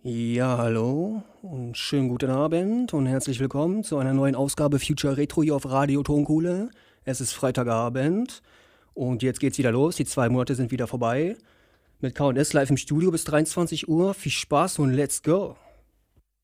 Ja, hallo und schönen guten Abend und herzlich willkommen zu einer neuen Ausgabe Future Retro hier auf Radio Tonkohle. Es ist Freitagabend und jetzt geht's wieder los. Die 2 Monate sind wieder vorbei. Mit K&S live im Studio bis 23 Uhr. Viel Spaß und let's go!